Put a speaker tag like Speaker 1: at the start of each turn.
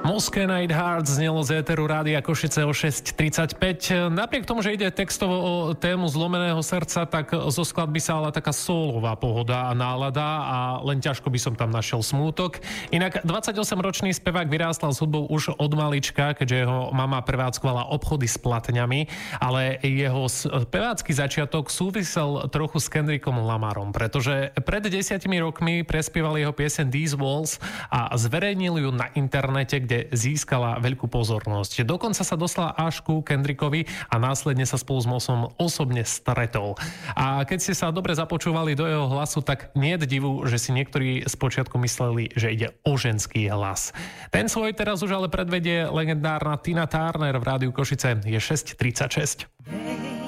Speaker 1: Moscow Night Heart znelo z éteru Rádia Košice o 6.35. Napriek tomu, že ide textovo o tému zlomeného srdca, tak zo skladby sa ale taká soulová pohoda a nálada a len ťažko by som tam našiel smútok. Inak 28-ročný spevák vyrástol s hudbou už od malička, keďže jeho mama prevádzkovala obchody s platňami, ale jeho spevácky začiatok súvisel trochu s Kendrickom Lamarom, pretože pred 10 rokmi prespieval jeho pieseň These Walls a zverejnil ju na internete, kde získala veľkú pozornosť. Dokonca sa dostala až ku Kendrickovi a následne sa spolu s Mossom osobne stretol. A keď ste sa dobre započúvali do jeho hlasu, tak nie je divu, že si niektorí spočiatku mysleli, že ide o ženský hlas. Ten svoj teraz už ale predvedie legendárna Tina Turner v Rádiu Košice. Je 6.36.